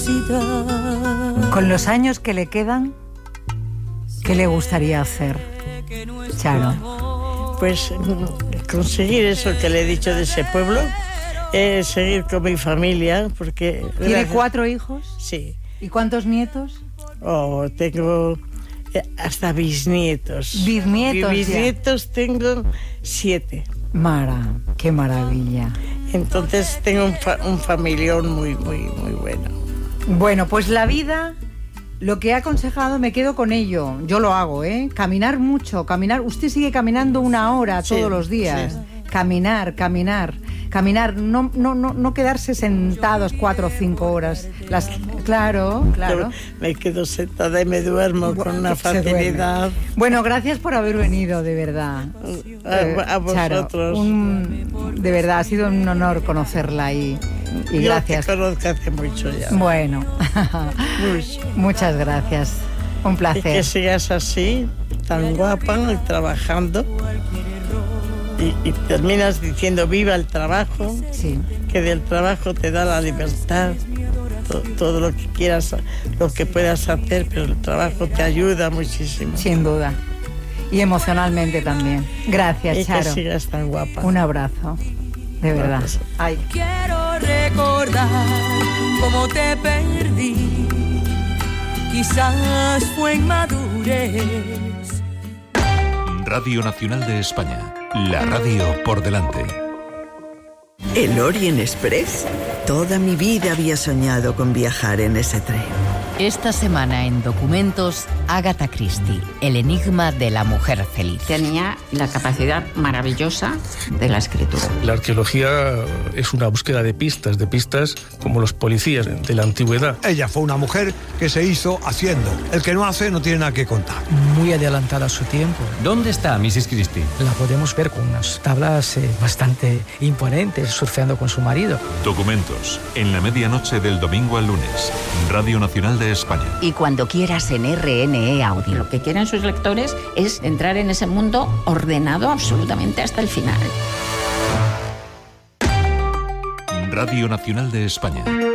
Con los años que le quedan, ¿qué le gustaría hacer, Charo? Pues conseguir eso que le he dicho de ese pueblo, seguir con mi familia, porque... ¿Tiene 4 hijos? Sí. ¿Y cuántos nietos? Tengo hasta bisnietos. ¿Bisnietos? Bisnietos tengo 7. Mara, qué maravilla. Entonces tengo un familión muy, muy, muy bueno. Bueno, pues la vida, lo que ha aconsejado, me quedo con ello. Yo lo hago, Caminar mucho, caminar. Usted sigue caminando 1 hora todos los días. Sí. Caminar, no quedarse sentados 4 o 5 horas. Claro. Me quedo sentada y me duermo con una facilidad. Bueno, gracias por haber venido, de verdad. A vosotros. Charo, de verdad, ha sido un honor conocerla y gracias. Yo te conozco hace mucho ya. Bueno, muchas gracias. Un placer. Y que sigas así, tan guapa, trabajando. Y terminas diciendo viva el trabajo, sí. Que del trabajo te da la libertad, todo lo que quieras, lo que puedas hacer, pero el trabajo te ayuda muchísimo. Sin duda. Y emocionalmente también. Gracias, Charo. Y que sigas tan guapa. Un abrazo, de verdad. Ay. Quiero recordar cómo te perdí, quizás fue en madurez. Radio Nacional de España. La radio por delante. ¿El Orient Express? Toda mi vida había soñado con viajar en ese tren. Esta semana en Documentos, Agatha Christie, el enigma de la mujer feliz. Tenía la capacidad maravillosa de la escritura. La arqueología es una búsqueda de pistas como los policías de la antigüedad. Ella fue una mujer que se hizo haciendo. El que no hace no tiene nada que contar. Muy adelantada a su tiempo. ¿Dónde está Mrs. Christie? La podemos ver con unas tablas bastante imponentes, surfeando con su marido. Documentos, en la medianoche del domingo al lunes. Radio Nacional de España. Y cuando quieras en RNE Audio. Lo que quieren sus lectores es entrar en ese mundo ordenado absolutamente hasta el final. Radio Nacional de España.